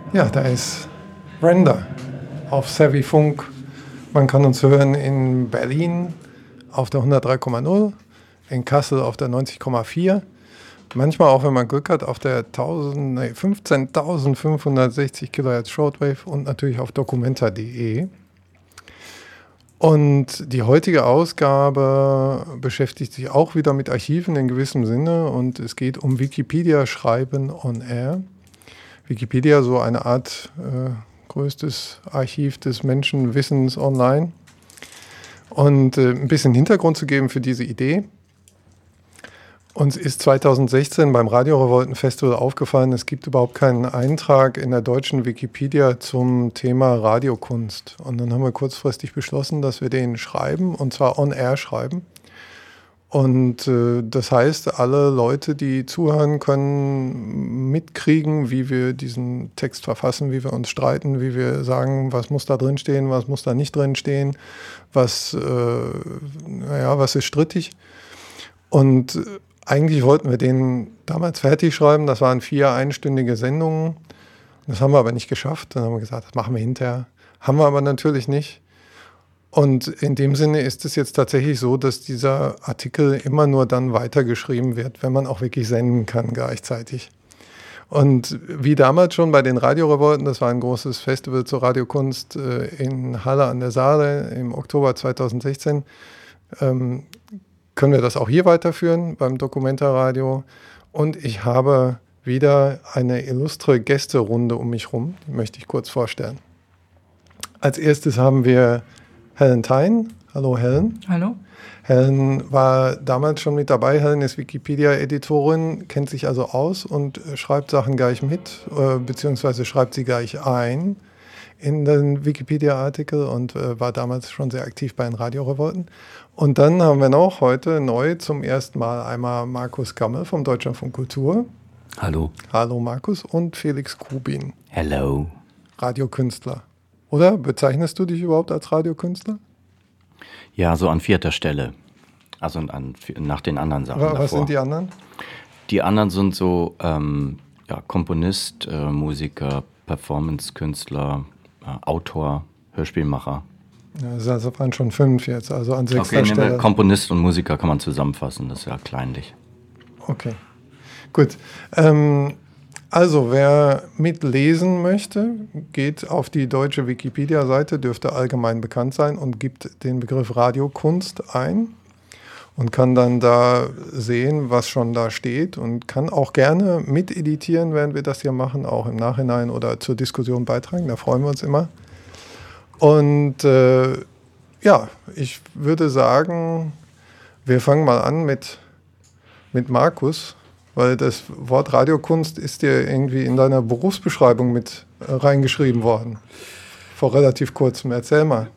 Ja, da ist Render auf Savvy Funk. Man kann uns hören in Berlin auf der 103,0, in Kassel auf der 90,4. Manchmal auch, wenn man Glück hat, auf der 15.560 kHz Shortwave und natürlich auf documenta.de. Und die heutige Ausgabe beschäftigt sich auch wieder mit Archiven in gewissem Sinne und es geht um Wikipedia-Schreiben on Air. Wikipedia, so eine Art größtes Archiv des Menschenwissens online. Und ein bisschen Hintergrund zu geben für diese Idee. Uns ist 2016 beim Radio-Revolten-Festival aufgefallen, es gibt überhaupt keinen Eintrag in der deutschen Wikipedia zum Thema Radiokunst. Und dann haben wir kurzfristig beschlossen, dass wir den schreiben, und zwar on-air schreiben. Und das heißt, alle Leute, die zuhören, können mitkriegen, wie wir diesen Text verfassen, wie wir uns streiten, wie wir sagen, was muss da drin stehen, was muss da nicht drin stehen, was ist strittig. Und eigentlich wollten wir den damals fertig schreiben, das waren 4 einstündige Sendungen. Das haben wir aber nicht geschafft. Dann haben wir gesagt, das machen wir hinterher. Haben wir aber natürlich nicht. Und in dem Sinne ist es jetzt tatsächlich so, dass dieser Artikel immer nur dann weitergeschrieben wird, wenn man auch wirklich senden kann gleichzeitig. Und wie damals schon bei den Radiorevolten, das war ein großes Festival zur Radiokunst in Halle an der Saale im Oktober 2016, können wir das auch hier weiterführen beim Documenta Radio. Und ich habe wieder eine illustre Gästerunde um mich rum, die möchte ich kurz vorstellen. Als erstes haben wir Helen Thein. Hallo Helen. Hallo. Helen war damals schon mit dabei. Helen ist Wikipedia-Editorin, kennt sich also aus und schreibt Sachen gleich mit, beziehungsweise schreibt sie gleich ein in den Wikipedia-Artikel und war damals schon sehr aktiv bei den Radiorevolten. Und dann haben wir noch heute neu zum ersten Mal einmal Markus Gammel vom Deutschlandfunk Kultur. Hallo. Hallo Markus. Und Felix Kubin. Hello. Radiokünstler. Oder bezeichnest du dich überhaupt als Radiokünstler? Ja, so an 4. Stelle. Also nach den anderen Sachen davor. Was sind die anderen? Die anderen sind so Komponist, Musiker, Performance-Künstler, Autor, Hörspielmacher. Ja, das waren schon 5 jetzt, also an 6. Stelle. Komponist und Musiker kann man zusammenfassen, das ist ja kleinlich. Okay, gut. Also, wer mitlesen möchte, geht auf die deutsche Wikipedia-Seite, dürfte allgemein bekannt sein, und gibt den Begriff Radiokunst ein und kann dann da sehen, was schon da steht, und kann auch gerne miteditieren, während wir das hier machen, auch im Nachhinein oder zur Diskussion beitragen, da freuen wir uns immer. Und ich würde sagen, wir fangen mal an mit Markus. Weil das Wort Radiokunst ist dir irgendwie in deiner Berufsbeschreibung mit reingeschrieben worden. Vor relativ kurzem. Erzähl mal.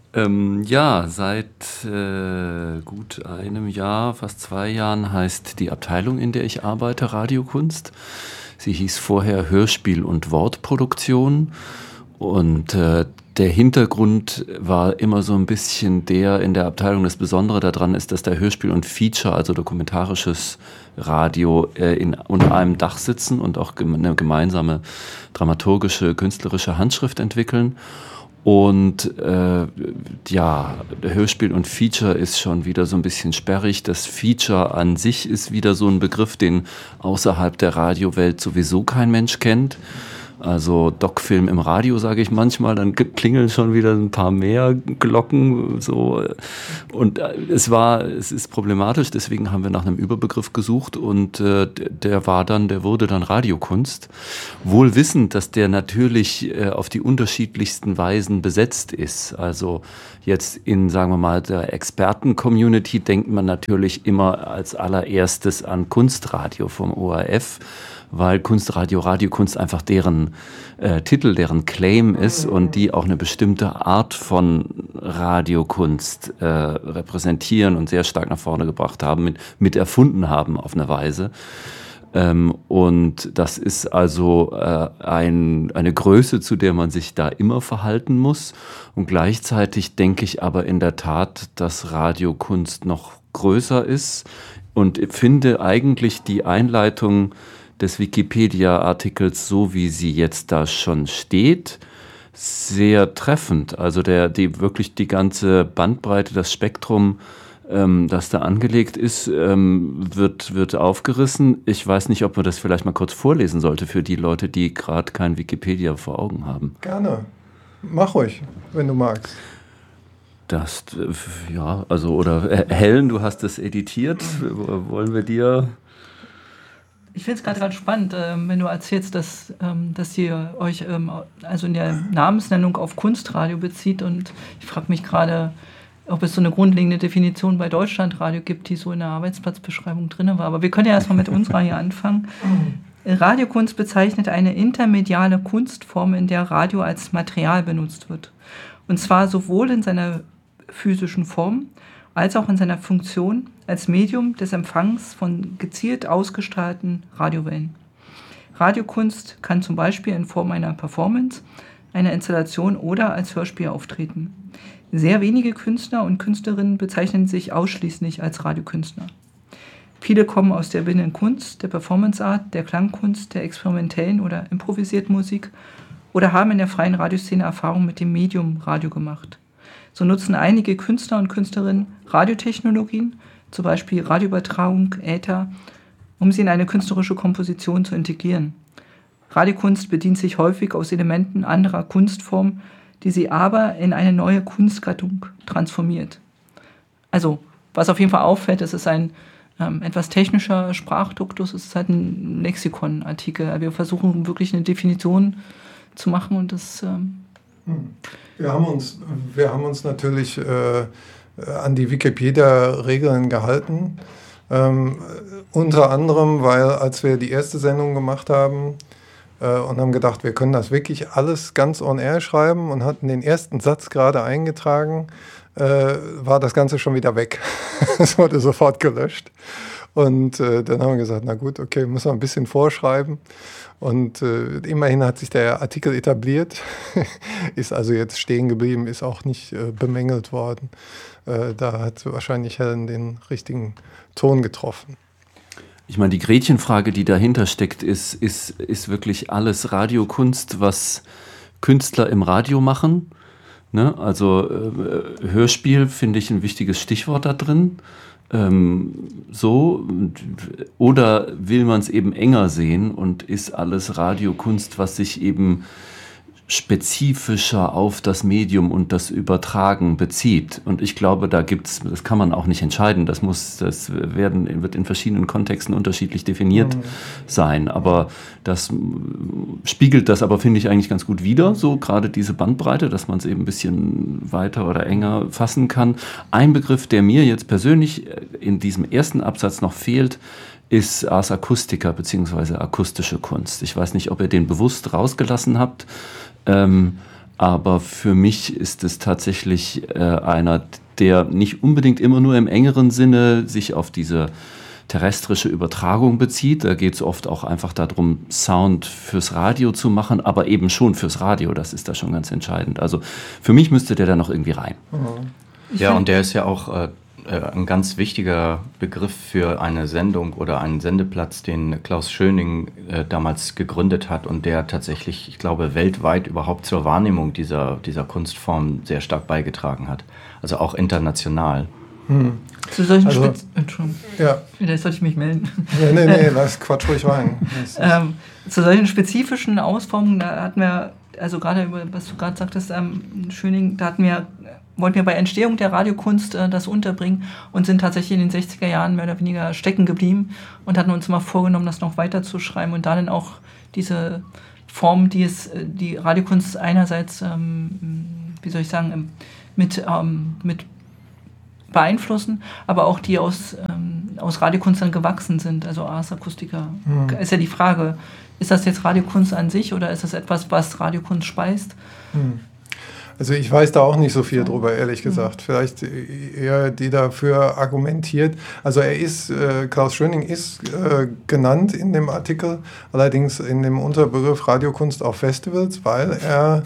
Seit gut einem Jahr, fast 2 Jahren, heißt die Abteilung, in der ich arbeite, Radiokunst. Sie hieß vorher Hörspiel- und Wortproduktion. Und der Hintergrund war immer so ein bisschen der in der Abteilung, das Besondere daran ist, dass der Hörspiel und Feature, also dokumentarisches Radio, unter einem Dach sitzen und auch eine gemeinsame dramaturgische, künstlerische Handschrift entwickeln. Und Hörspiel und Feature ist schon wieder so ein bisschen sperrig. Das Feature an sich ist wieder so ein Begriff, den außerhalb der Radiowelt sowieso kein Mensch kennt. Also Doc-Film im Radio, sage ich manchmal, dann klingeln schon wieder ein paar mehr Glocken. So. Und es ist problematisch, deswegen haben wir nach einem Überbegriff gesucht, und der wurde dann Radiokunst. Wohl wissend, dass der natürlich auf die unterschiedlichsten Weisen besetzt ist. Also jetzt in, sagen wir mal, der Experten-Community denkt man natürlich immer als allererstes an Kunstradio vom ORF, weil Kunstradio, Radiokunst einfach deren Titel, deren Claim ist und die auch eine bestimmte Art von Radiokunst repräsentieren und sehr stark nach vorne gebracht haben, mit erfunden haben auf eine Weise. Und das ist also eine Größe, zu der man sich da immer verhalten muss. Und gleichzeitig denke ich aber in der Tat, dass Radiokunst noch größer ist, und finde eigentlich die Einleitung des Wikipedia-Artikels, so wie sie jetzt da schon steht, sehr treffend. Also wirklich die ganze Bandbreite, das Spektrum, das da angelegt ist, wird aufgerissen. Ich weiß nicht, ob man das vielleicht mal kurz vorlesen sollte für die Leute, die gerade kein Wikipedia vor Augen haben. Gerne. Mach ruhig, wenn du magst. Oder Helen, du hast das editiert. Wollen wir dir... Ich finde es gerade ganz spannend, wenn du erzählst, dass ihr euch also in der Namensnennung auf Kunstradio bezieht. Und ich frage mich gerade, ob es so eine grundlegende Definition bei Deutschlandradio gibt, die so in der Arbeitsplatzbeschreibung drin war. Aber wir können ja erstmal mit unserer hier anfangen. Radiokunst bezeichnet eine intermediale Kunstform, in der Radio als Material benutzt wird. Und zwar sowohl in seiner physischen Form als auch in seiner Funktion als Medium des Empfangs von gezielt ausgestrahlten Radiowellen. Radiokunst kann zum Beispiel in Form einer Performance, einer Installation oder als Hörspiel auftreten. Sehr wenige Künstler und Künstlerinnen bezeichnen sich ausschließlich als Radiokünstler. Viele kommen aus der bildenden Kunst, der Performanceart, der Klangkunst, der experimentellen oder improvisierten Musik oder haben in der freien Radioszene Erfahrung mit dem Medium Radio gemacht. So nutzen einige Künstler und Künstlerinnen Radiotechnologien, zum Beispiel Radioübertragung, Äther, um sie in eine künstlerische Komposition zu integrieren. Radiokunst bedient sich häufig aus Elementen anderer Kunstformen, die sie aber in eine neue Kunstgattung transformiert. Also, was auf jeden Fall auffällt, es ist ein etwas technischer Sprachduktus, es ist halt ein Lexikonartikel. Wir versuchen wirklich eine Definition zu machen und das... Wir haben uns natürlich an die Wikipedia-Regeln gehalten. Unter anderem, weil als wir die erste Sendung gemacht haben und haben gedacht, wir können das wirklich alles ganz on air schreiben und hatten den ersten Satz gerade eingetragen, war das Ganze schon wieder weg. Es wurde sofort gelöscht. Und dann haben wir gesagt, na gut, okay, müssen wir ein bisschen vorschreiben. Und immerhin hat sich der Artikel etabliert, ist also jetzt stehen geblieben, ist auch nicht bemängelt worden. Da hat wahrscheinlich Helen den richtigen Ton getroffen. Ich meine, die Gretchenfrage, die dahinter steckt, ist wirklich alles Radiokunst, was Künstler im Radio machen. Ne? Also Hörspiel finde ich ein wichtiges Stichwort da drin. Oder will man es eben enger sehen und ist alles Radiokunst, was sich eben spezifischer auf das Medium und das Übertragen bezieht. Und ich glaube, das kann man auch nicht entscheiden. Das wird in verschiedenen Kontexten unterschiedlich definiert sein. Aber das spiegelt das aber, finde ich, eigentlich ganz gut wider, so gerade diese Bandbreite, dass man es eben ein bisschen weiter oder enger fassen kann. Ein Begriff, der mir jetzt persönlich in diesem ersten Absatz noch fehlt, ist Ars Acustica bzw. akustische Kunst. Ich weiß nicht, ob ihr den bewusst rausgelassen habt, aber für mich ist es tatsächlich einer, der nicht unbedingt immer nur im engeren Sinne sich auf diese terrestrische Übertragung bezieht. Da geht es oft auch einfach darum, Sound fürs Radio zu machen, aber eben schon fürs Radio. Das ist da schon ganz entscheidend. Also für mich müsste der da noch irgendwie rein. Ja, und der ist ja auch ein ganz wichtiger Begriff für eine Sendung oder einen Sendeplatz, den Klaus Schöning damals gegründet hat und der tatsächlich, ich glaube, weltweit überhaupt zur Wahrnehmung dieser Kunstform sehr stark beigetragen hat. Also auch international. Zu solchen Entschuldigung. Ja. Vielleicht sollte ich mich melden. Nee, lass Quatsch ruhig rein. Zu solchen spezifischen Ausformungen, da hatten wir, also gerade über, was du gerade sagtest, Schöning, wollten wir bei Entstehung der Radiokunst das unterbringen und sind tatsächlich in den 60er Jahren mehr oder weniger stecken geblieben und hatten uns mal vorgenommen, das noch weiter zu schreiben und dann auch diese Form, die Radiokunst einerseits, mit beeinflussen, aber auch die aus Radiokunst dann gewachsen sind, also Ars Acustica. Ist ja die Frage, ist das jetzt Radiokunst an sich oder ist das etwas, was Radiokunst speist? Also ich weiß da auch nicht so viel drüber, ehrlich gesagt. Vielleicht eher die dafür argumentiert. Also Klaus Schöning ist genannt in dem Artikel, allerdings in dem Unterbegriff Radiokunst auf Festivals, weil er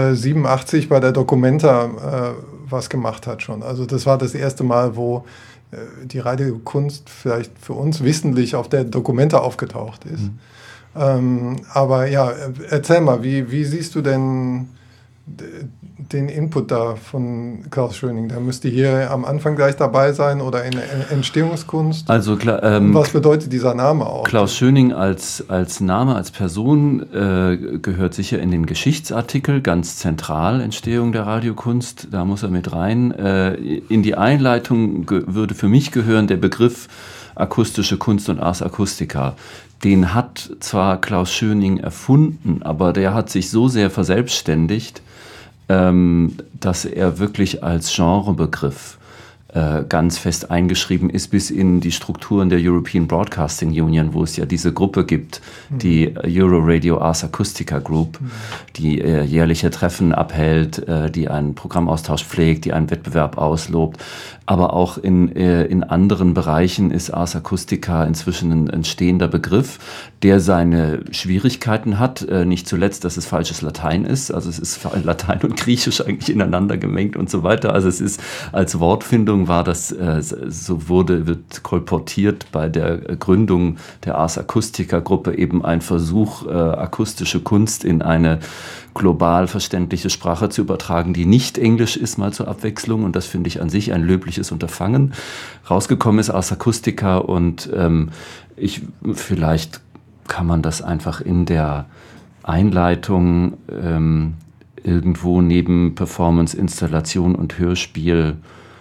87 bei der Documenta was gemacht hat schon. Also das war das erste Mal, wo die Radiokunst vielleicht für uns wissentlich auf der Documenta aufgetaucht ist. Aber ja, erzähl mal, wie siehst du denn den Input da von Klaus Schöning? Der müsste hier am Anfang gleich dabei sein oder in der Entstehungskunst. Also was bedeutet dieser Name auch? Klaus Schöning als Name, als Person gehört sicher in den Geschichtsartikel, ganz zentral, Entstehung der Radiokunst, da muss er mit rein. In die Einleitung würde für mich gehören der Begriff akustische Kunst und Ars Acustica. Den hat zwar Klaus Schöning erfunden, aber der hat sich so sehr verselbstständigt, dass er wirklich als Genrebegriff ganz fest eingeschrieben ist, bis in die Strukturen der European Broadcasting Union, wo es ja diese Gruppe gibt, die Euroradio Ars Acustica Group, die jährliche Treffen abhält, die einen Programmaustausch pflegt, die einen Wettbewerb auslobt. Aber auch in anderen Bereichen ist Ars Acustica inzwischen ein stehender Begriff, der seine Schwierigkeiten hat. Nicht zuletzt, dass es falsches Latein ist. Also es ist Latein und Griechisch eigentlich ineinander gemengt und so weiter. Also es ist als Wortfindung war das, wird kolportiert bei der Gründung der Ars Acustica Gruppe eben ein Versuch, akustische Kunst in eine global verständliche Sprache zu übertragen, die nicht Englisch ist, mal zur Abwechslung. Und das finde ich an sich ein löbliches Unterfangen. Rausgekommen ist Ars Acustica und vielleicht kann man das einfach in der Einleitung irgendwo neben Performance, Installation und Hörspiel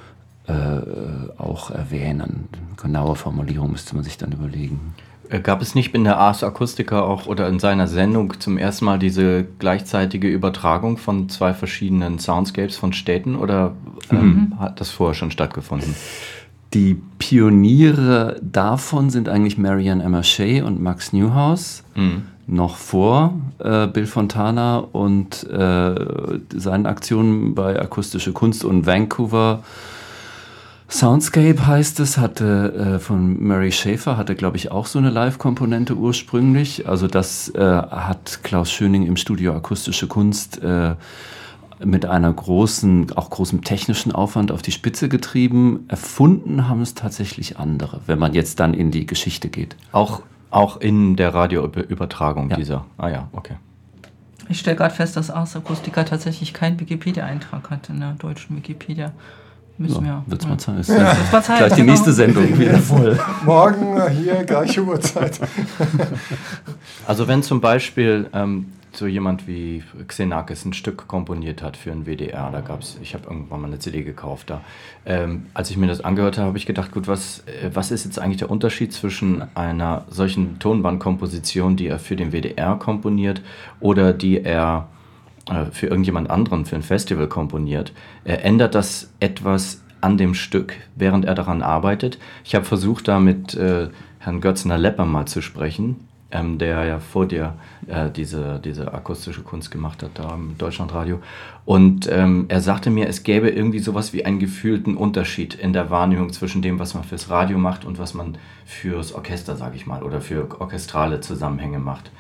auch erwähnen. Genaue Formulierung müsste man sich dann überlegen. Gab es nicht in der Ars Acustica auch oder in seiner Sendung zum ersten Mal diese gleichzeitige Übertragung von 2 verschiedenen Soundscapes von Städten oder hat das vorher schon stattgefunden? Die Pioniere davon sind eigentlich Marianne Emma Shea und Max Newhouse, noch vor Bill Fontana und seinen Aktionen bei Akustische Kunst und Vancouver. Soundscape heißt es, von Mary Schaefer, hatte glaube ich auch so eine Live-Komponente ursprünglich. Also das hat Klaus Schöning im Studio Akustische Kunst mit einer großen technischen Aufwand auf die Spitze getrieben. Erfunden haben es tatsächlich andere, wenn man jetzt dann in die Geschichte geht. Auch in der Radioübertragung dieser? Ah ja, okay. Ich stelle gerade fest, dass Ars Acustica tatsächlich keinen Wikipedia-Eintrag hat in der deutschen Wikipedia. Wird's mal Zeit. Gleich die nächste Sendung wieder voll. Morgen hier, gleiche Uhrzeit. Also wenn zum Beispiel so jemand wie Xenakis ein Stück komponiert hat für einen WDR, ich habe irgendwann mal eine CD gekauft da. Als ich mir das angehört habe, habe ich gedacht, gut, was ist jetzt eigentlich der Unterschied zwischen einer solchen Tonbandkomposition, die er für den WDR komponiert oder die er für irgendjemand anderen, für ein Festival komponiert? Ändert das etwas an dem Stück, während er daran arbeitet? Ich habe versucht, da mit Herrn Götzner-Lepper mal zu sprechen, der ja vor dir diese akustische Kunst gemacht hat, da im Deutschlandradio. Und er sagte mir, es gäbe irgendwie sowas wie einen gefühlten Unterschied in der Wahrnehmung zwischen dem, was man fürs Radio macht und was man fürs Orchester, sage ich mal, oder für orchestrale Zusammenhänge macht.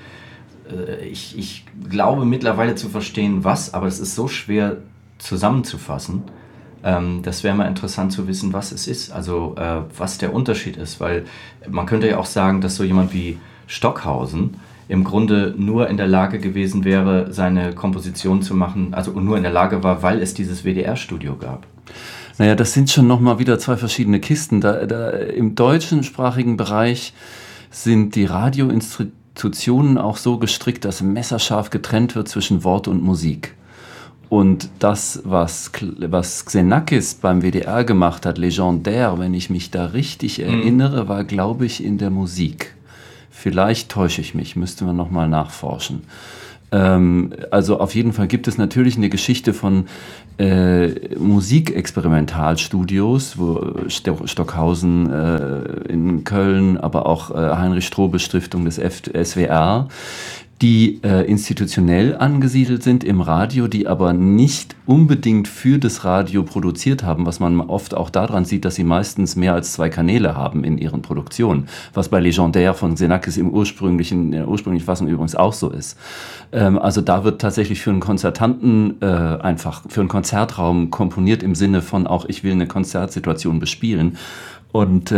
Ich glaube mittlerweile zu verstehen, aber es ist so schwer zusammenzufassen. Das wäre mal interessant zu wissen, was es ist, also was der Unterschied ist, weil man könnte ja auch sagen, dass so jemand wie Stockhausen im Grunde nur in der Lage gewesen wäre, seine Komposition zu machen, also nur in der Lage war, weil es dieses WDR-Studio gab. Naja, das sind schon nochmal wieder 2 verschiedene Kisten. Da im deutschsprachigen Bereich sind die Radioinstitutionen auch so gestrickt, dass messerscharf getrennt wird zwischen Wort und Musik. Und das, was Xenakis beim WDR gemacht hat, Legendär, wenn ich mich da richtig erinnere, war, glaube ich, in der Musik. Vielleicht täusche ich mich, müsste man nochmal nachforschen. Also auf jeden Fall gibt es natürlich eine Geschichte von Musikexperimentalstudios, wo Stockhausen in Köln, aber auch Heinrich Strobel Stiftung des SWR, die institutionell angesiedelt sind im Radio, die aber nicht unbedingt für das Radio produziert haben, was man oft auch daran sieht, dass sie meistens mehr als 2 Kanäle haben in ihren Produktionen, was bei Legendär von Xenakis in der ursprünglichen Fassung übrigens auch so ist. Also da wird tatsächlich für einen Konzertanten einfach für einen Konzertraum komponiert im Sinne von auch, ich will eine Konzertsituation bespielen. Und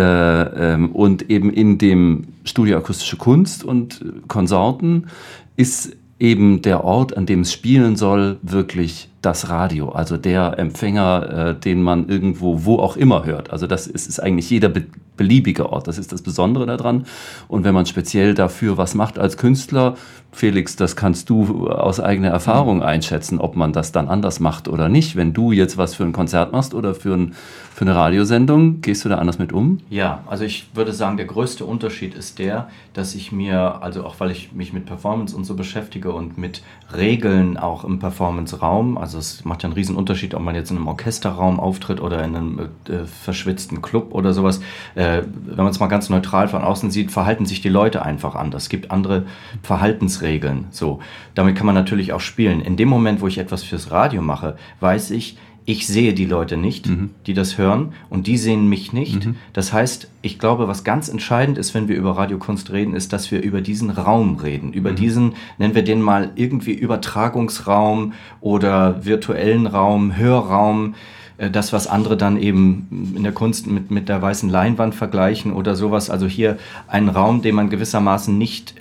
eben in dem Studio Akustische Kunst und Konsorten ist eben der Ort, an dem es spielen soll, wirklich das Radio. Also der Empfänger, den man irgendwo, wo auch immer hört. Also das ist eigentlich jeder beliebige Ort. Das ist das Besondere daran. Und wenn man speziell dafür was macht als Künstler, Felix, das kannst du aus eigener Erfahrung einschätzen, ob man das dann anders macht oder nicht. Wenn du jetzt was für ein Konzert machst oder für eine Radiosendung, gehst du da anders mit um? Ja, also ich würde sagen, der größte Unterschied ist der, dass ich mir, also auch weil ich mich mit Performance und so beschäftige und mit Regeln auch im Performance-Raum, also es macht ja einen riesen Unterschied, ob man jetzt in einem Orchesterraum auftritt oder in einem verschwitzten Club oder sowas. Wenn man es mal ganz neutral von außen sieht, verhalten sich die Leute einfach anders. Es gibt andere Verhaltensregeln. So, damit kann man natürlich auch spielen. In dem Moment, wo ich etwas fürs Radio mache, weiß ich sehe die Leute nicht, die das hören, und die sehen mich nicht. Das heißt, ich glaube, was ganz entscheidend ist, wenn wir über Radiokunst reden, ist, dass wir über diesen Raum reden. Über diesen, nennen wir den mal irgendwie Übertragungsraum oder virtuellen Raum, Hörraum, das, was andere dann eben in der Kunst mit der weißen Leinwand vergleichen oder sowas. Also hier ein Raum, den man gewissermaßen nicht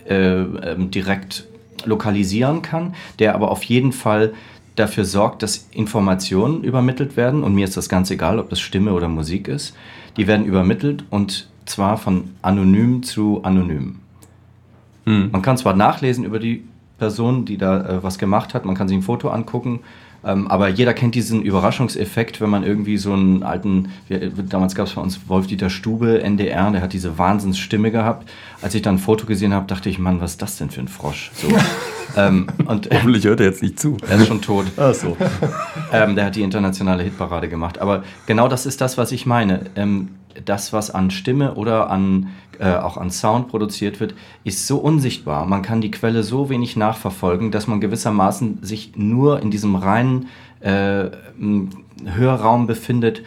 direkt lokalisieren kann, der aber auf jeden Fall dafür sorgt, dass Informationen übermittelt werden, und mir ist das ganz egal, ob das Stimme oder Musik ist. Die werden übermittelt, und zwar von anonym zu anonym. Man kann zwar nachlesen über die Person, die da was gemacht hat, man kann sich ein Foto angucken, aber jeder kennt diesen Überraschungseffekt, wenn man irgendwie so einen alten, damals gab es bei uns Wolf-Dieter Stube, NDR, der hat diese Wahnsinnsstimme gehabt. Als ich dann ein Foto gesehen habe, dachte ich, Mann, was ist das denn für ein Frosch? So. Und hoffentlich hört er jetzt nicht zu. Er ist schon tot. Ach so. Der hat die internationale Hitparade gemacht. Aber genau das ist das, was ich meine. Das, was an Stimme oder auch an Sound produziert wird, ist so unsichtbar. Man kann die Quelle so wenig nachverfolgen, dass man gewissermaßen sich nur in diesem reinen Hörraum befindet,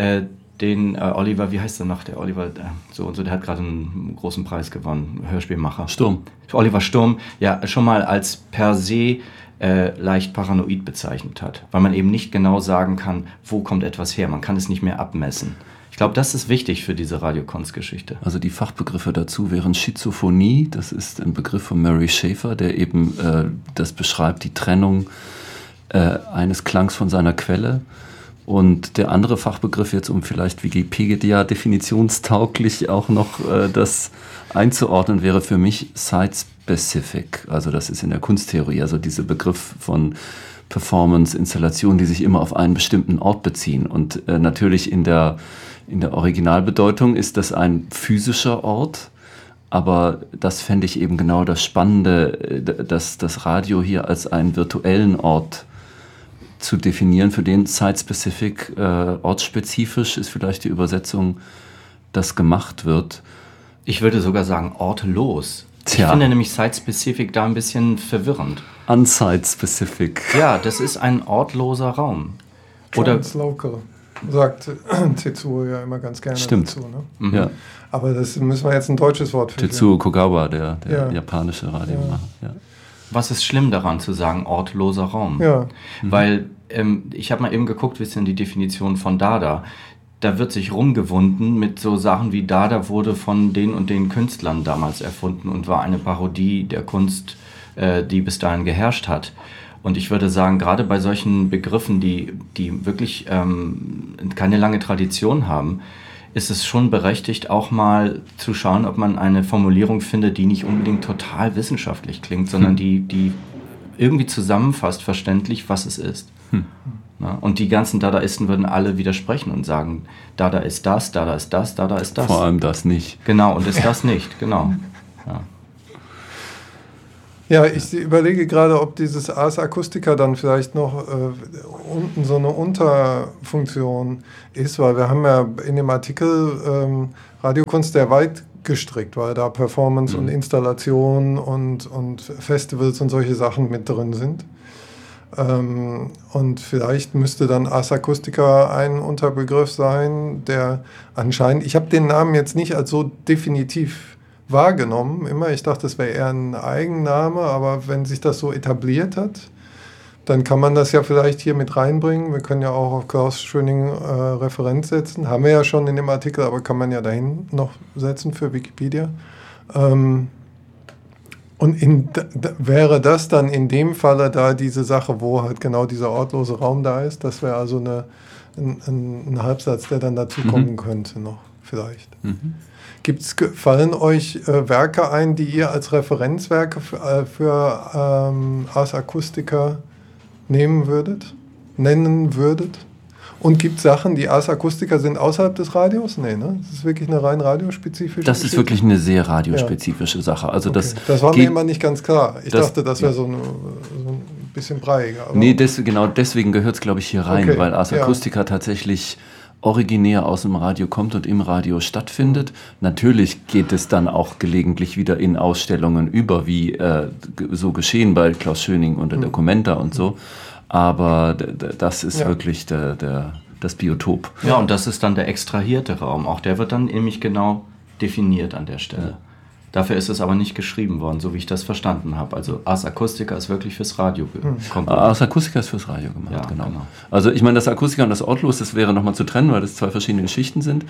den Oliver, wie heißt der noch? Der Oliver, der hat gerade einen großen Preis gewonnen, Hörspielmacher. Sturm. Oliver Sturm, ja, schon mal als per se leicht paranoid bezeichnet hat, weil man eben nicht genau sagen kann, wo kommt etwas her. Man kann es nicht mehr abmessen. Ich glaube, das ist wichtig für diese Radiokunstgeschichte. Also die Fachbegriffe dazu wären Schizophonie, das ist ein Begriff von Murray Schafer, der eben das beschreibt, die Trennung eines Klangs von seiner Quelle. Und der andere Fachbegriff jetzt, um vielleicht Wikipedia definitionstauglich auch noch das einzuordnen, wäre für mich Site-Specific. Also das ist in der Kunsttheorie, also dieser Begriff von Performance, Installation, die sich immer auf einen bestimmten Ort beziehen. Und natürlich in der Originalbedeutung ist das ein physischer Ort, aber das fände ich eben genau das Spannende, dass das Radio hier als einen virtuellen Ort zu definieren, für den Site-Specific, ortsspezifisch ist vielleicht die Übersetzung, das gemacht wird. Ich würde sogar sagen ortlos. Tja. Ich finde nämlich Site-Specific da ein bisschen verwirrend. Unsite-Specific. Ja, das ist ein ortloser Raum. Oder Translocal, sagt Tetsuo ja immer ganz gerne. Stimmt. Dazu. Ne? Ja. Aber das müssen wir jetzt ein deutsches Wort für. Tetsuo Kogawa, der japanische Radiomacher. Ja. Was ist schlimm daran zu sagen, ortloser Raum? Ja. Weil ich habe mal eben geguckt, wie ist denn die Definition von Dada? Da wird sich rumgewunden mit so Sachen wie Dada wurde von den und den Künstlern damals erfunden und war eine Parodie der Kunst, die bis dahin geherrscht hat. Und ich würde sagen, gerade bei solchen Begriffen, die wirklich keine lange Tradition haben, ist es schon berechtigt, auch mal zu schauen, ob man eine Formulierung findet, die nicht unbedingt total wissenschaftlich klingt, sondern die irgendwie zusammenfasst, verständlich, was es ist. Na, und die ganzen Dadaisten würden alle widersprechen und sagen, Dada ist das, Dada ist das, Dada ist das. Vor allem das nicht. Genau, und ist das nicht, genau. Ja. Ja, ich überlege gerade, ob dieses Ars Acustica dann vielleicht noch unten so eine Unterfunktion ist, weil wir haben ja in dem Artikel Radiokunst sehr weit gestrickt, weil da Performance und Installation und Festivals und solche Sachen mit drin sind. Und vielleicht müsste dann Ars Acustica ein Unterbegriff sein, der anscheinend, ich habe den Namen jetzt nicht als so definitiv wahrgenommen, immer. Ich dachte, das wäre eher ein Eigenname, aber wenn sich das so etabliert hat, dann kann man das ja vielleicht hier mit reinbringen. Wir können ja auch auf Klaus Schöning Referenz setzen. Haben wir ja schon in dem Artikel, aber kann man ja dahin noch setzen für Wikipedia. Und wäre das dann in dem Falle da diese Sache, wo halt genau dieser ortlose Raum da ist, das wäre also ein Halbsatz, der dann dazu kommen könnte noch vielleicht. Fallen euch Werke ein, die ihr als Referenzwerke für Ars Acustica nennen würdet? Und gibt es Sachen, die Ars Acustica sind außerhalb des Radios? Nee, ne? Das ist wirklich eine rein radiospezifische Das ist wirklich eine sehr radiospezifische Sache. Also okay. Das war mir immer nicht ganz klar. Ich dachte, das wäre so ein bisschen breiiger. Aber nee, genau deswegen gehört es, glaube ich, hier rein, weil Ars Acustica tatsächlich originär aus dem Radio kommt und im Radio stattfindet. Natürlich geht es dann auch gelegentlich wieder in Ausstellungen über, wie so geschehen bei Klaus Schöning und der Documenta und so. Aber das ist wirklich das Biotop. Ja, und das ist dann der extrahierte Raum. Auch der wird dann nämlich genau definiert an der Stelle. Ja. Dafür ist es aber nicht geschrieben worden, so wie ich das verstanden habe. Also Ars Acustica ist wirklich fürs Radio komponiert. Ars Acustica ist fürs Radio gemacht, ja, genau. Also ich meine, das Akustika und das Ortlos, das wäre nochmal zu trennen, weil das 2 verschiedene Geschichten sind.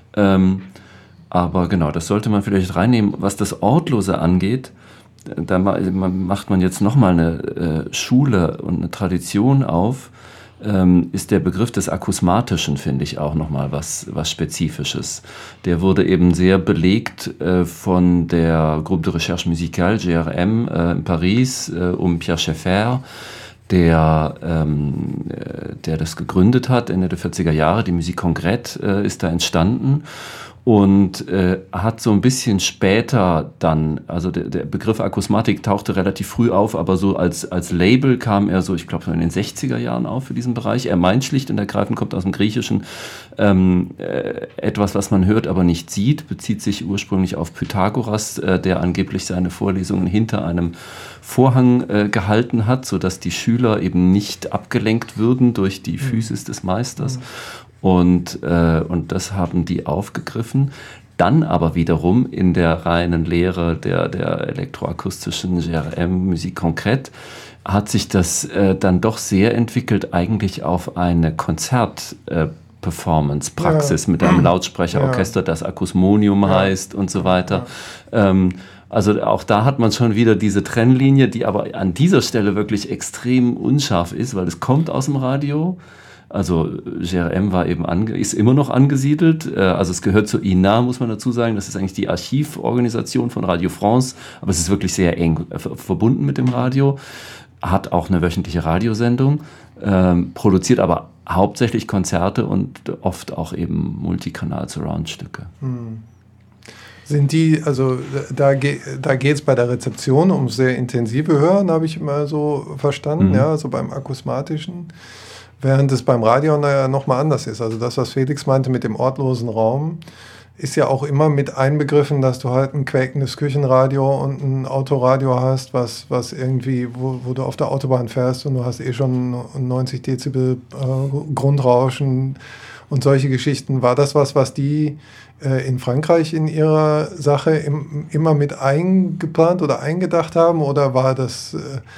Aber genau, das sollte man vielleicht reinnehmen. Was das Ortlose angeht, da macht man jetzt nochmal eine Schule und eine Tradition auf, ist der Begriff des Akusmatischen, finde ich, auch nochmal was Spezifisches. Der wurde eben sehr belegt von der Groupe de Recherche Musicale, GRM, in Paris, um Pierre Schaeffer, der das gegründet hat, Ende der 40er Jahre. Die Musique Concrète ist da entstanden. Und hat so ein bisschen später dann, also der Begriff Akusmatik tauchte relativ früh auf, aber so als Label kam er so, ich glaube, in den 60er Jahren auf für diesen Bereich. Er meint schlicht und ergreifend, kommt aus dem Griechischen, etwas, was man hört, aber nicht sieht, bezieht sich ursprünglich auf Pythagoras, der angeblich seine Vorlesungen hinter einem Vorhang gehalten hat, sodass die Schüler eben nicht abgelenkt würden durch die Physis des Meisters. Und das haben die aufgegriffen. Dann aber wiederum in der reinen Lehre der elektroakustischen GRM Musique Concrète hat sich das dann doch sehr entwickelt, eigentlich auf eine Konzert-Performance-Praxis mit einem Lautsprecherorchester, das Akusmonium heißt und so weiter. Also auch da hat man schon wieder diese Trennlinie, die aber an dieser Stelle wirklich extrem unscharf ist, weil es kommt aus dem Radio. Also GRM war eben ist immer noch angesiedelt, also es gehört zur INA, muss man dazu sagen, das ist eigentlich die Archivorganisation von Radio France, aber es ist wirklich sehr eng verbunden mit dem Radio, hat auch eine wöchentliche Radiosendung, produziert aber hauptsächlich Konzerte und oft auch eben Multikanal-Surround-Stücke. Sind die, also da geht es bei der Rezeption um sehr intensive Hören, habe ich immer so verstanden, ja, also beim Akusmatischen. Während es beim Radio nochmal anders ist. Also das, was Felix meinte mit dem ortlosen Raum, ist ja auch immer mit einbegriffen, dass du halt ein quäkendes Küchenradio und ein Autoradio hast, was irgendwie, wo du auf der Autobahn fährst und du hast schon 90 Dezibel Grundrauschen und solche Geschichten. War das was die in Frankreich in ihrer Sache immer mit eingeplant oder eingedacht haben? Oder war das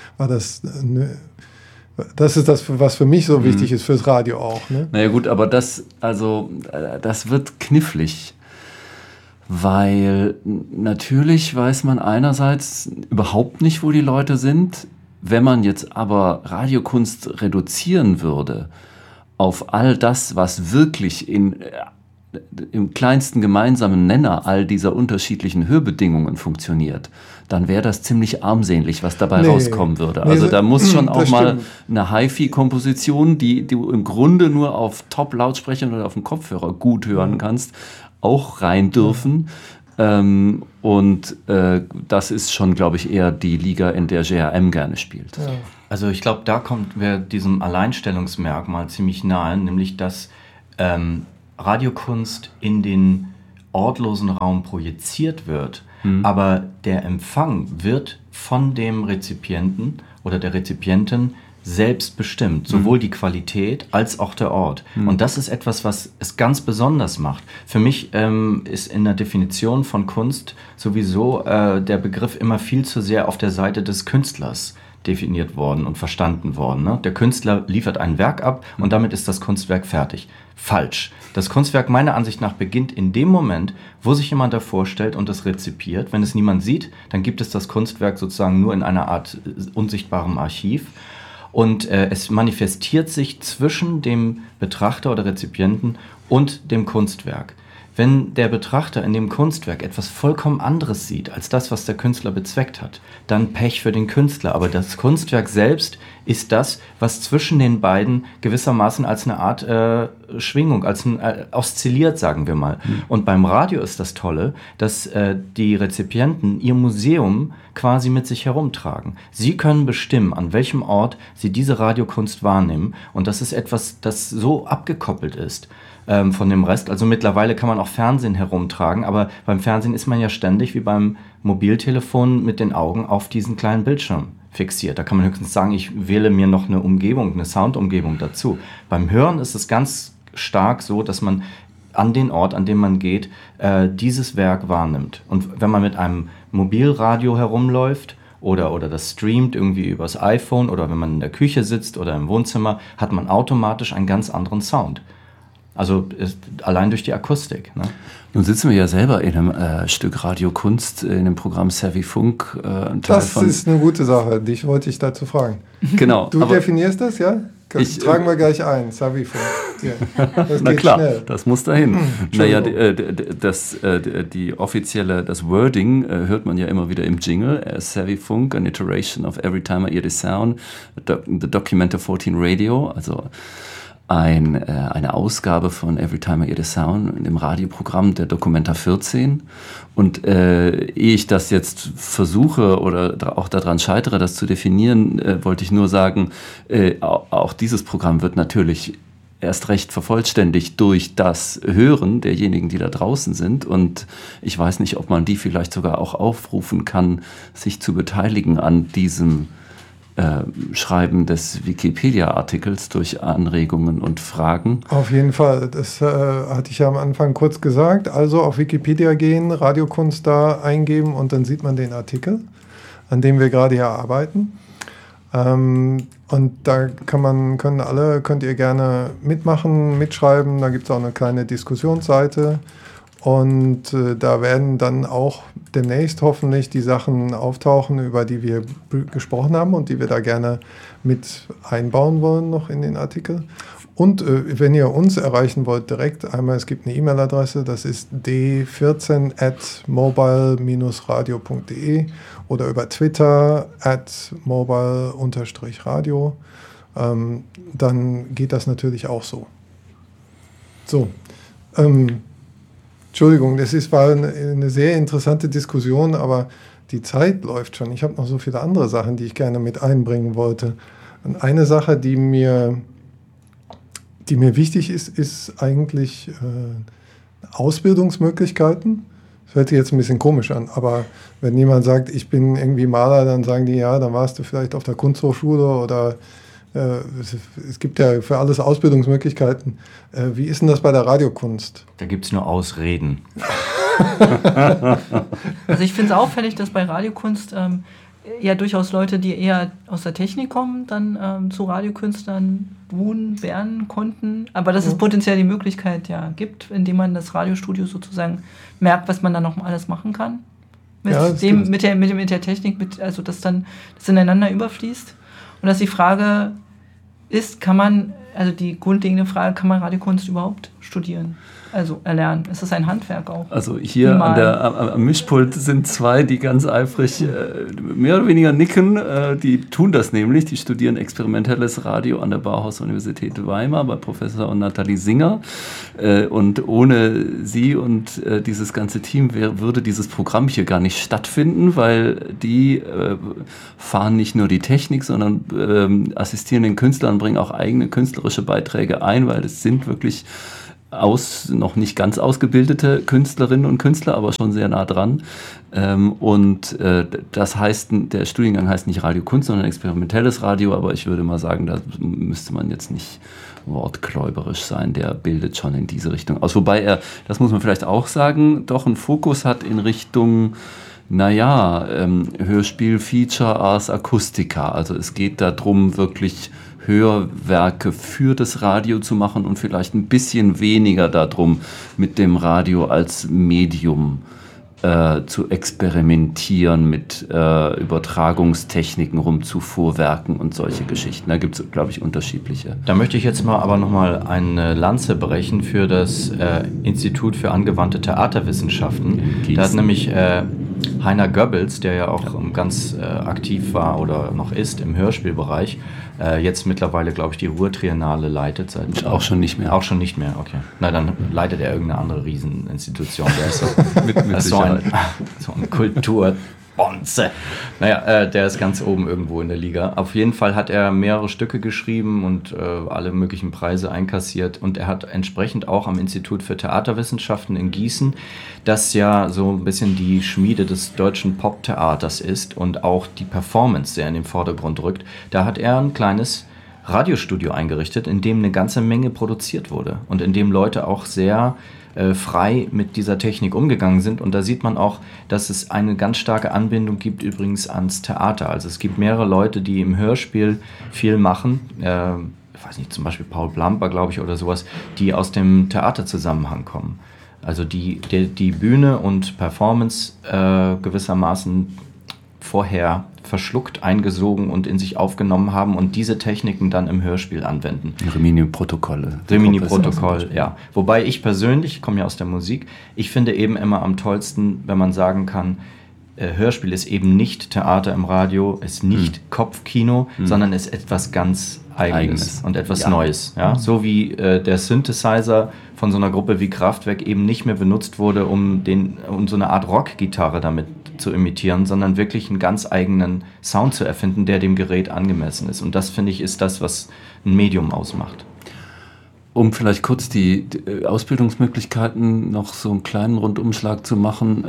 ist das, was für mich so wichtig ist, fürs Radio auch. Ne? Naja gut, aber das wird knifflig, weil natürlich weiß man einerseits überhaupt nicht, wo die Leute sind. Wenn man jetzt aber Radiokunst reduzieren würde auf all das, was wirklich im kleinsten gemeinsamen Nenner all dieser unterschiedlichen Hörbedingungen funktioniert, dann wäre das ziemlich armselig, was dabei rauskommen würde. Also da muss schon auch mal eine Hi-Fi-Komposition, die du im Grunde nur auf Top-Lautsprechern oder auf dem Kopfhörer gut hören kannst, auch rein dürfen. Und das ist schon, glaube ich, eher die Liga, in der GRM gerne spielt. Ja. Also ich glaube, da kommt wir diesem Alleinstellungsmerkmal ziemlich nahe, nämlich dass Radiokunst in den ortlosen Raum projiziert wird, aber der Empfang wird von dem Rezipienten oder der Rezipientin selbst bestimmt, sowohl die Qualität als auch der Ort. Und das ist etwas, was es ganz besonders macht. Für mich ist in der Definition von Kunst sowieso der Begriff immer viel zu sehr auf der Seite des Künstlers. definiert worden und verstanden worden. Ne? Der Künstler liefert ein Werk ab und damit ist das Kunstwerk fertig. Falsch. Das Kunstwerk meiner Ansicht nach beginnt in dem Moment, wo sich jemand davor stellt und es rezipiert. Wenn es niemand sieht, dann gibt es das Kunstwerk sozusagen nur in einer Art unsichtbarem Archiv. Und es manifestiert sich zwischen dem Betrachter oder Rezipienten und dem Kunstwerk. Wenn der Betrachter in dem Kunstwerk etwas vollkommen anderes sieht, als das, was der Künstler bezweckt hat, dann Pech für den Künstler. Aber das Kunstwerk selbst ist das, was zwischen den beiden gewissermaßen als eine Art Schwingung, oszilliert, sagen wir mal. Und beim Radio ist das Tolle, dass die Rezipienten ihr Museum quasi mit sich herumtragen. Sie können bestimmen, an welchem Ort sie diese Radiokunst wahrnehmen. Und das ist etwas, das so abgekoppelt ist von dem Rest. Also mittlerweile kann man auch Fernsehen herumtragen, aber beim Fernsehen ist man ja ständig wie beim Mobiltelefon mit den Augen auf diesen kleinen Bildschirm fixiert. Da kann man höchstens sagen, ich wähle mir noch eine Umgebung, eine Soundumgebung dazu. Beim Hören ist es ganz stark so, dass man an den Ort, an dem man geht, dieses Werk wahrnimmt. Und wenn man mit einem Mobilradio herumläuft oder das streamt irgendwie übers iPhone oder wenn man in der Küche sitzt oder im Wohnzimmer, hat man automatisch einen ganz anderen Sound. Also allein durch die Akustik. Ne? Nun sitzen wir ja selber in einem Stück Radiokunst, in dem Programm Savvy Funk. Das ist eine gute Sache, dich wollte ich dazu fragen. Genau. Du definierst das, ja? Tragen wir gleich ein, Savvy Funk. Ja. Das Na geht klar, schnell. das muss dahin. Naja, das Wording hört man ja immer wieder im Jingle. Savvy Funk, an iteration of Every Time I Hear the Sound, the Documenter 14 Radio, also eine Ausgabe von Every Time I Hear the Sound im Radioprogramm der Documenta 14. Und ehe ich das jetzt versuche oder auch daran scheitere, das zu definieren, wollte ich nur sagen, auch dieses Programm wird natürlich erst recht vervollständigt durch das Hören derjenigen, die da draußen sind. Und ich weiß nicht, ob man die vielleicht sogar auch aufrufen kann, sich zu beteiligen an diesem Schreiben des Wikipedia-Artikels durch Anregungen und Fragen. Auf jeden Fall, das hatte ich ja am Anfang kurz gesagt. Also auf Wikipedia gehen, Radiokunst da eingeben und dann sieht man den Artikel, an dem wir gerade hier arbeiten. Und da könnt ihr gerne mitmachen, mitschreiben. Da gibt es auch eine kleine Diskussionsseite. Und da werden dann auch demnächst hoffentlich die Sachen auftauchen, über die wir gesprochen haben und die wir da gerne mit einbauen wollen noch in den Artikel. Und wenn ihr uns erreichen wollt direkt, einmal, es gibt eine E-Mail-Adresse, das ist d14@mobile-radio.de oder über Twitter @mobile_radio. Dann geht das natürlich auch so. So, Entschuldigung, war eine sehr interessante Diskussion, aber die Zeit läuft schon. Ich habe noch so viele andere Sachen, die ich gerne mit einbringen wollte. Und eine Sache, die mir wichtig ist, ist eigentlich Ausbildungsmöglichkeiten. Das hört sich jetzt ein bisschen komisch an, aber wenn jemand sagt, ich bin irgendwie Maler, dann sagen die, ja, dann warst du vielleicht auf der Kunsthochschule oder es gibt ja für alles Ausbildungsmöglichkeiten. Wie ist denn das bei der Radiokunst? Da gibt es nur Ausreden. Also ich finde es auffällig, dass bei Radiokunst ja durchaus Leute, die eher aus der Technik kommen, dann zu Radiokünstlern werden konnten. Aber dass es potenziell die Möglichkeit ja gibt, indem man das Radiostudio sozusagen merkt, was man da noch alles machen kann. Mit der Technik, also dass dann das ineinander überfließt. Und dass die Frage ist, die grundlegende Frage, kann man Radiokunst überhaupt studieren? Also erlernen. Ist das ein Handwerk auch? Also hier am Mischpult sind zwei, die ganz eifrig mehr oder weniger nicken. Die tun das nämlich. Die studieren experimentelles Radio an der Bauhaus-Universität Weimar bei Professor Nathalie Singer. Und ohne sie und dieses ganze Team würde dieses Programm hier gar nicht stattfinden, weil die fahren nicht nur die Technik, sondern assistieren den Künstlern, bringen auch eigene künstlerische Beiträge ein, weil es sind wirklich noch nicht ganz ausgebildete Künstlerinnen und Künstler, aber schon sehr nah dran. Das heißt, der Studiengang heißt nicht Radiokunst, sondern experimentelles Radio, aber ich würde mal sagen, da müsste man jetzt nicht wortgläuberisch sein, der bildet schon in diese Richtung aus. Wobei er, das muss man vielleicht auch sagen, doch einen Fokus hat in Richtung Hörspiel-Feature Ars Acustica. Also es geht darum, wirklich Hörwerke für das Radio zu machen und vielleicht ein bisschen weniger darum, mit dem Radio als Medium zu experimentieren, mit Übertragungstechniken rumzufuhrwerken und solche Geschichten. Da gibt es, glaube ich, unterschiedliche. Da möchte ich jetzt aber nochmal eine Lanze brechen für das Institut für angewandte Theaterwissenschaften. Da hat nämlich Heiner Goebbels, der ja auch ganz aktiv war oder noch ist im Hörspielbereich, jetzt mittlerweile, glaube ich, die Ruhr-Triennale leitet. Auch schon nicht mehr. Auch schon nicht mehr, okay. Na, dann leitet er irgendeine andere Rieseninstitution. Der ist so, mit so ein Kulturbonze. Naja, der ist ganz oben irgendwo in der Liga. Auf jeden Fall hat er mehrere Stücke geschrieben und alle möglichen Preise einkassiert. Und er hat entsprechend auch am Institut für Theaterwissenschaften in Gießen, das ja so ein bisschen die Schmiede des deutschen Poptheaters ist und auch die Performance sehr in den Vordergrund rückt, da hat er ein kleines Radiostudio eingerichtet, in dem eine ganze Menge produziert wurde und in dem Leute auch sehr frei mit dieser Technik umgegangen sind. Und da sieht man auch, dass es eine ganz starke Anbindung gibt übrigens ans Theater. Also es gibt mehrere Leute, die im Hörspiel viel machen, ich weiß nicht, zum Beispiel Paul Blamper, glaube ich, oder sowas, die aus dem Theaterzusammenhang kommen. Also die Bühne und Performance gewissermaßen vorher verschluckt, eingesogen und in sich aufgenommen haben und diese Techniken dann im Hörspiel anwenden. Rimini-Protokoll, ja. Wobei ich persönlich, ich komme ja aus der Musik, ich finde eben immer am tollsten, wenn man sagen kann, Hörspiel ist eben nicht Theater im Radio, ist nicht Kopfkino, sondern ist etwas ganz Eigenes und etwas Neues. Ja? So wie der Synthesizer von so einer Gruppe wie Kraftwerk eben nicht mehr benutzt wurde, um so eine Art Rockgitarre damit zu imitieren, sondern wirklich einen ganz eigenen Sound zu erfinden, der dem Gerät angemessen ist. Und das, finde ich, ist das, was ein Medium ausmacht. Um vielleicht kurz die Ausbildungsmöglichkeiten noch so einen kleinen Rundumschlag zu machen,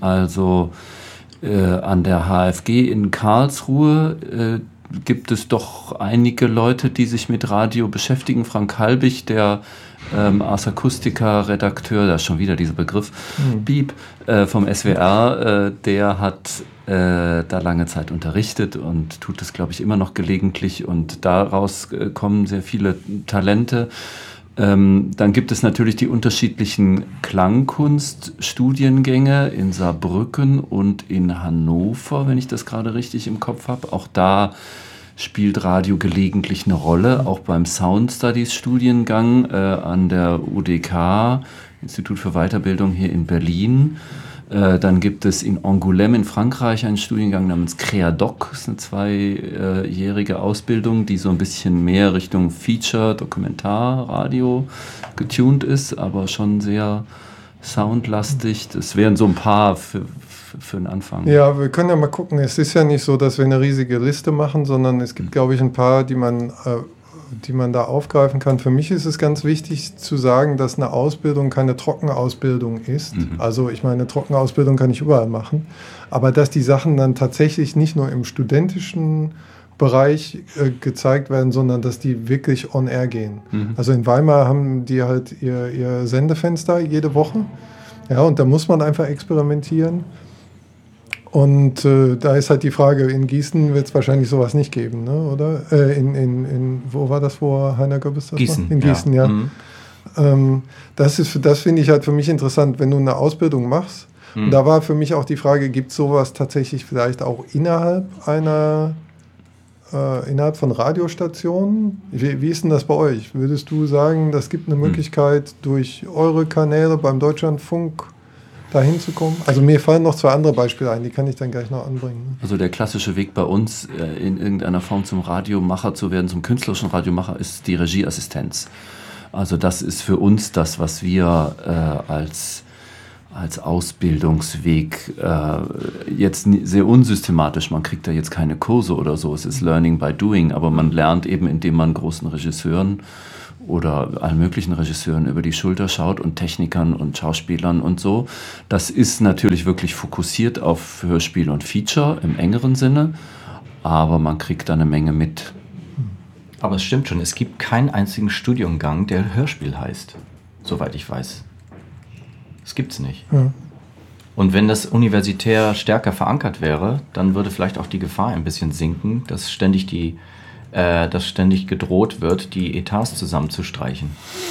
an der HFG in Karlsruhe gibt es doch einige Leute, die sich mit Radio beschäftigen. Frank Halbig, der Ars Acustica-Redakteur, da ist schon wieder dieser Begriff, Beep, vom SWR, der hat da lange Zeit unterrichtet und tut das, glaube ich, immer noch gelegentlich. Und daraus kommen sehr viele Talente. Dann gibt es natürlich die unterschiedlichen Klangkunststudiengänge in Saarbrücken und in Hannover, wenn ich das gerade richtig im Kopf habe. Auch da spielt Radio gelegentlich eine Rolle, auch beim Sound Studies Studiengang an der UDK, Institut für Weiterbildung hier in Berlin. Dann gibt es in Angoulême in Frankreich einen Studiengang namens Creadoc, das ist eine 2-jährige Ausbildung, die so ein bisschen mehr Richtung Feature, Dokumentar, Radio getuned ist, aber schon sehr soundlastig. Das wären so ein paar für den Anfang. Ja, wir können ja mal gucken. Es ist ja nicht so, dass wir eine riesige Liste machen, sondern es gibt, glaube ich, ein paar, die man da aufgreifen kann. Für mich ist es ganz wichtig zu sagen, dass eine Ausbildung keine Trockenausbildung ist. Also ich meine, eine Trockenausbildung kann ich überall machen, aber dass die Sachen dann tatsächlich nicht nur im studentischen Bereich gezeigt werden, sondern dass die wirklich on air gehen. Also in Weimar haben die halt ihr Sendefenster jede Woche. Ja, und da muss man einfach experimentieren. Und da ist halt die Frage, in Gießen wird es wahrscheinlich sowas nicht geben, ne? Oder? Wo war das, wo Heiner Goebbels das Gießen, macht? In Gießen, ja. Das finde ich halt für mich interessant, wenn du eine Ausbildung machst. Und da war für mich auch die Frage, gibt es sowas tatsächlich vielleicht auch innerhalb von Radiostationen? Wie ist denn das bei euch? Würdest du sagen, das gibt eine Möglichkeit, durch eure Kanäle beim Deutschlandfunk dahin zu kommen? Also mir fallen noch 2 andere Beispiele ein, die kann ich dann gleich noch anbringen. Also der klassische Weg bei uns, in irgendeiner Form zum Radiomacher zu werden, zum künstlerischen Radiomacher, ist die Regieassistenz. Also das ist für uns das, was wir als Ausbildungsweg jetzt sehr unsystematisch, man kriegt da jetzt keine Kurse oder so, es ist Learning by Doing, aber man lernt eben, indem man großen Regisseuren oder allen möglichen Regisseuren über die Schulter schaut und Technikern und Schauspielern und so. Das ist natürlich wirklich fokussiert auf Hörspiel und Feature im engeren Sinne, aber man kriegt da eine Menge mit. Aber es stimmt schon, es gibt keinen einzigen Studiengang, der Hörspiel heißt, soweit ich weiß. Das gibt's nicht. Ja. Und wenn das universitär stärker verankert wäre, dann würde vielleicht auch die Gefahr ein bisschen sinken, dass ständig gedroht wird, die Etats zusammenzustreichen.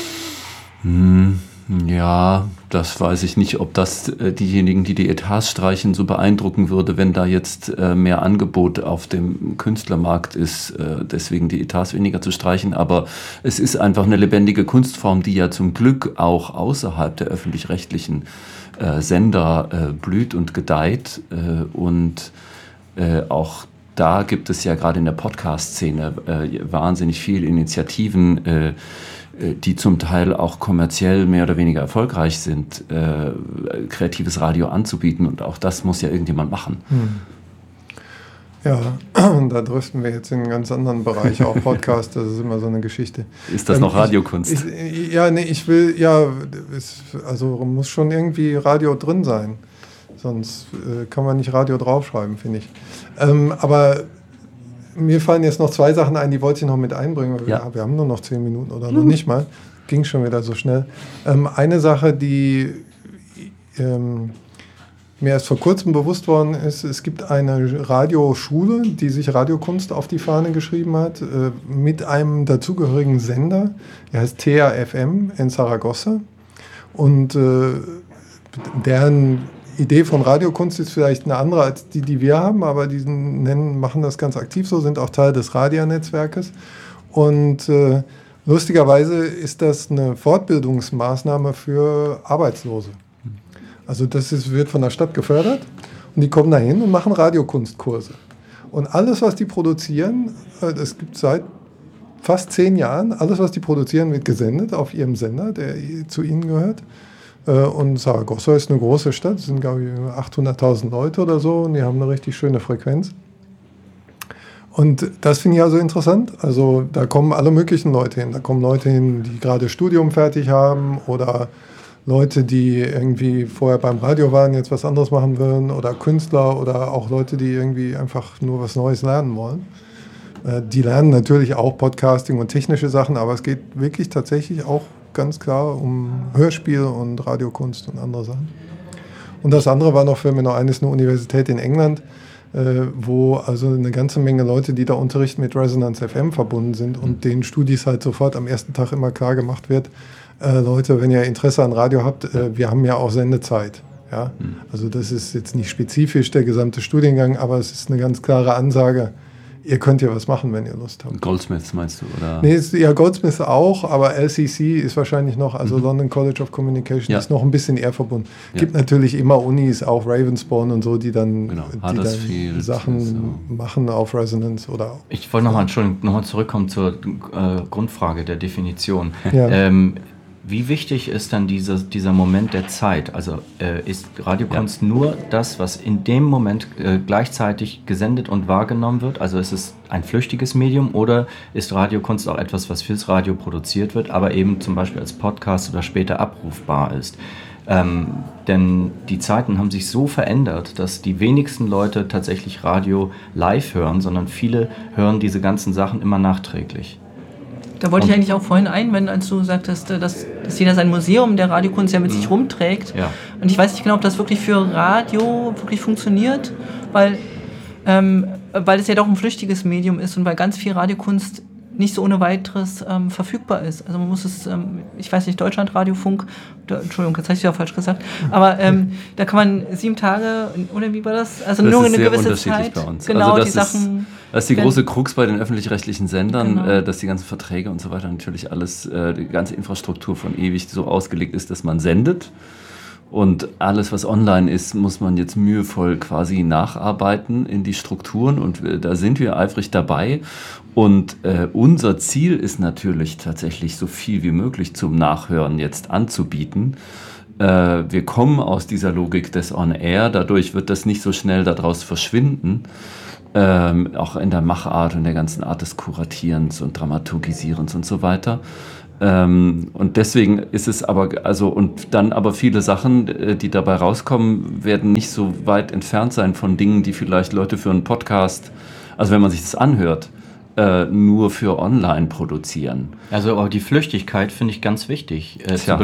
Ja, das weiß ich nicht, ob das diejenigen, die die Etats streichen, so beeindrucken würde, wenn da jetzt mehr Angebot auf dem Künstlermarkt ist, deswegen die Etats weniger zu streichen. Aber es ist einfach eine lebendige Kunstform, die ja zum Glück auch außerhalb der öffentlich-rechtlichen Sender blüht und gedeiht. Und auch da gibt es ja gerade in der Podcast-Szene wahnsinnig viele Initiativen, die zum Teil auch kommerziell mehr oder weniger erfolgreich sind, kreatives Radio anzubieten. Und auch das muss ja irgendjemand machen. Ja, da driften wir jetzt in einen ganz anderen Bereich, auch Podcast, das ist immer so eine Geschichte. Ist das noch Radiokunst? Also muss schon irgendwie Radio drin sein, sonst kann man nicht Radio draufschreiben, finde ich. Aber mir fallen jetzt noch 2 Sachen ein, die wollte ich noch mit einbringen, weil wir haben nur noch 10 Minuten oder noch nicht mal, ging schon wieder so schnell. Eine Sache, die mir erst vor kurzem bewusst worden ist, es gibt eine Radioschule, die sich Radiokunst auf die Fahne geschrieben hat, mit einem dazugehörigen Sender, der heißt TAFM in Saragossa. Und deren Idee von Radiokunst ist vielleicht eine andere als die wir haben, aber die machen das ganz aktiv so, sind auch Teil des Radia-Netzwerkes. Und lustigerweise ist das eine Fortbildungsmaßnahme für Arbeitslose. Also wird von der Stadt gefördert und die kommen dahin und machen Radiokunstkurse. Und alles, was die produzieren, das gibt seit fast 10 Jahren, alles, was die produzieren, wird gesendet auf ihrem Sender, der zu ihnen gehört. Und Saragossa ist eine große Stadt, es sind, glaube ich, 800.000 Leute oder so und die haben eine richtig schöne Frequenz. Und das finde ich also interessant. Also da kommen alle möglichen Leute hin. Da kommen Leute hin, die gerade Studium fertig haben oder Leute, die irgendwie vorher beim Radio waren, jetzt was anderes machen wollen oder Künstler oder auch Leute, die irgendwie einfach nur was Neues lernen wollen. Die lernen natürlich auch Podcasting und technische Sachen, aber es geht wirklich tatsächlich auch ganz klar um Hörspiel und Radiokunst und andere Sachen. Und das andere war noch, fällt mir noch ein, ist eine Universität in England, wo also eine ganze Menge Leute, die da unterrichten, mit Resonance FM verbunden sind und den Studis halt sofort am ersten Tag immer klar gemacht wird, Leute, wenn ihr Interesse an Radio habt, wir haben ja auch Sendezeit. Ja? Also das ist jetzt nicht spezifisch der gesamte Studiengang, aber es ist eine ganz klare Ansage, ihr könnt ja was machen, wenn ihr Lust habt. Goldsmiths meinst du? Oder? Nee, ja, Goldsmiths auch, aber LCC ist wahrscheinlich noch, also London College of Communication ist noch ein bisschen eher verbunden. Gibt natürlich immer Unis, auch Ravensbourne und so, die dann Sachen machen auf Resonance oder. Ich wollte nochmal zurückkommen zur Grundfrage der Definition. Ja. Wie wichtig ist dann dieser Moment der Zeit? Also ist Radiokunst nur das, was in dem Moment gleichzeitig gesendet und wahrgenommen wird? Also ist es ein flüchtiges Medium oder ist Radiokunst auch etwas, was fürs Radio produziert wird, aber eben zum Beispiel als Podcast oder später abrufbar ist? Denn die Zeiten haben sich so verändert, dass die wenigsten Leute tatsächlich Radio live hören, sondern viele hören diese ganzen Sachen immer nachträglich. Da wollte ich eigentlich auch vorhin einwenden, als du sagtest, dass jeder sein Museum der Radiokunst ja mit sich rumträgt. Ja. Und ich weiß nicht genau, ob das wirklich für Radio wirklich funktioniert, weil es ja doch ein flüchtiges Medium ist und weil ganz viel Radiokunst nicht so ohne weiteres verfügbar ist. Also man muss es, ich weiß nicht, Deutschlandradiofunk, Entschuldigung, jetzt habe ich es ja falsch gesagt, aber da kann man 7 Tage, oder wie war das? Also das nur eine gewisse Zeit. Bei uns. Genau, also die Sachen. Das ist die große Krux bei den öffentlich-rechtlichen Sendern, dass die ganzen Verträge und so weiter natürlich alles, die ganze Infrastruktur von ewig so ausgelegt ist, dass man sendet. Und alles, was online ist, muss man jetzt mühevoll quasi nacharbeiten in die Strukturen. Und da sind wir eifrig dabei. Und unser Ziel ist natürlich tatsächlich, so viel wie möglich zum Nachhören jetzt anzubieten. Wir kommen aus dieser Logik des On-Air. Dadurch wird das nicht so schnell daraus verschwinden. Auch in der Machart und der ganzen Art des Kuratierens und Dramaturgisierens und so weiter. Und deswegen ist es aber, und dann aber viele Sachen, die dabei rauskommen, werden nicht so weit entfernt sein von Dingen, die vielleicht Leute für einen Podcast, also wenn man sich das anhört, nur für online produzieren. Also aber die Flüchtigkeit finde ich ganz wichtig zu